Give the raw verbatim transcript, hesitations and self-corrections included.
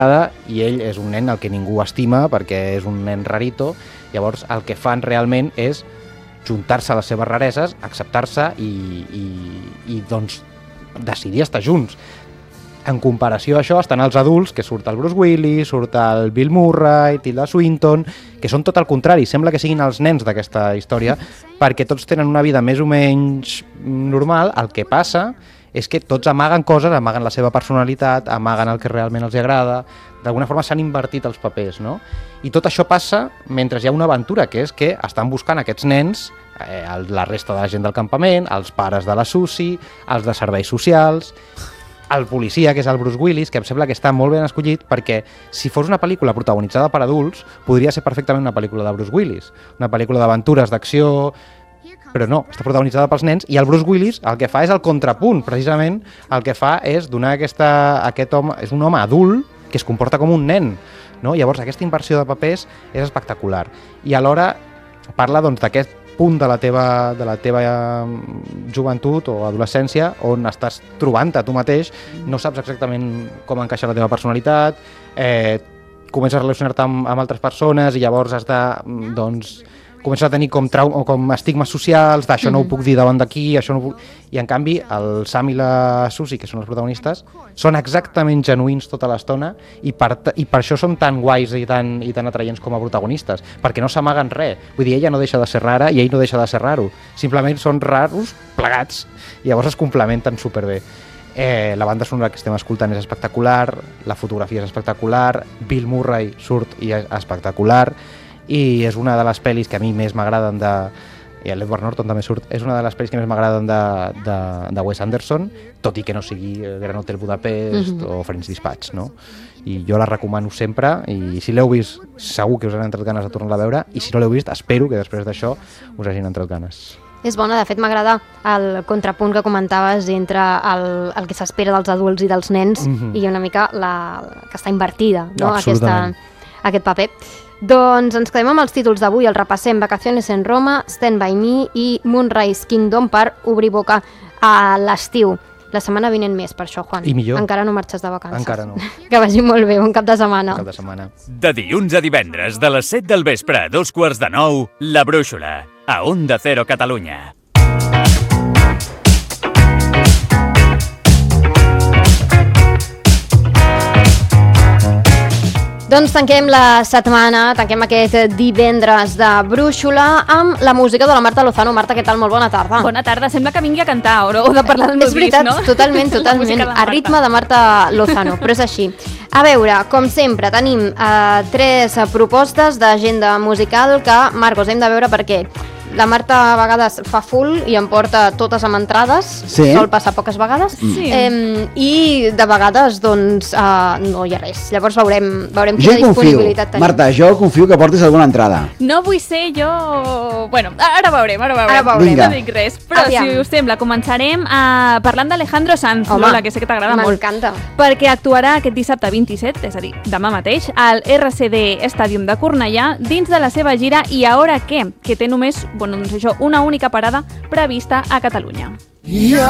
i ell és un nen al que ningú estima perquè és un nen rarito. Llavors el que fan realment és juntar-se a les seves rareses, acceptar-se i, i, i doncs decidir estar junts. En comparació a això estan els adults, que surt el Bruce Willis, surt el Bill Murray, Tilda Swinton, que són tot el contrari, sembla que siguin els nens d'aquesta història, perquè tots tenen una vida més o menys normal. El que passa és que tots amaguen coses, amaguen la seva personalitat, amaguen el que realment els agrada, d'alguna forma s'han invertit els papers, no? I tot això passa mentre hi ha una aventura, que és que estan buscant aquests nens, eh, la resta de la gent del campament, els pares de la Susie, els de serveis socials, el policia, que és el Bruce Willis, que em sembla que està molt ben escollit perquè si fos una pel·lícula protagonitzada per adults podria ser perfectament una pel·lícula de Bruce Willis, una pel·lícula d'aventures, d'acció, però no, està protagonitzada pels nens i el Bruce Willis el que fa és el contrapunt, precisament el que fa és donar aquesta, aquest home, és un home adult que es comporta com un nen, no? Llavors aquesta inversió de papers és espectacular i alhora parla doncs d'aquest punt de la teva, de la teva joventut o adolescència on estàs trobant-te tu mateix, no saps exactament com encaixa la teva personalitat, eh, comences a relacionar-te amb, amb altres persones i llavors has de, doncs, comences a tenir com, trau, o com estigmes socials, d'això no ho puc dir davant d'aquí, això no ho puc... I en canvi el Sam i la Susie, que són els protagonistes, són exactament genuïns tota l'estona i per, i per això són tan guais i tan, i tan atraients com a protagonistes, perquè no s'amaguen res. Vull dir, ella no deixa de ser rara i ell no deixa de ser raro. Simplement són raros plegats i llavors es complementen superbé. Eh, la banda sonora que estem escoltant és espectacular, la fotografia és espectacular, Bill Murray surt i és espectacular, i és una de les pel·lis que a mi més m'agraden de... i l'Edward Norton també surt, és una de les pel·lis que més m'agraden de, de, de Wes Anderson, tot i que no sigui Gran Hotel Budapest mm-hmm. o French Dispatch, no? I jo la recomano sempre, i si l'heu vist segur que us han entrat ganes de tornar-la a veure, i si no l'heu vist espero que després d'això us hagin entrat ganes. És bona, de fet m'agrada el contrapunt que comentaves entre el, el que s'espera dels adults i dels nens mm-hmm. i una mica la, que està invertida, no? Aquesta, aquest paper. Doncs ens quedem amb els títols d'avui, el repassem: Vacaciones en Roma, Stand By Me i Moonrise Kingdom per obrir boca a l'estiu. La setmana vinent més, per això, Juan. I millor. Encara no marxes de vacances. Encara no. Que vagi molt bé, bon cap de setmana. Cap de setmana. De dilluns a divendres, de les set del vespre a dos quarts de nou, La Brúixola, a Onda Cero Catalunya. Doncs tanquem la setmana, tanquem aquest divendres de Brúixola amb la música de la Marta Lozano. Marta, què tal? Molt bona tarda. Bona tarda, sembla que vingui a cantar o de parlar del meu És veritat, disc, no? totalment, totalment, a ritme de Marta Lozano, però és així. A veure, com sempre, tenim eh, tres propostes d'agenda musical que, Marcos, hem de veure perquè la Marta a vegades fa full i em porta totes amb entrades, sí. Sol passar poques vegades, sí. eh, i de vegades doncs eh, no hi ha res. Llavors veurem, veurem jo quina confio, disponibilitat tenim. Marta, jo confio que portis alguna entrada. No vull ser jo... Bueno, ara veurem, ara veurem. Ara veurem. Vinga. No dic res, però Aviam. si us sembla, començarem a... parlant d'Alejandro Sanz, Home, Lola, que sé que t'agrada molt. M'encanta. Perquè actuarà aquest dissabte vint-i-set, és a dir, demà mateix, al R C D Stadium de Cornellà, dins de la seva gira I Ahora Què, que té només, bueno, doncs això, una única parada prevista a Catalunya. Y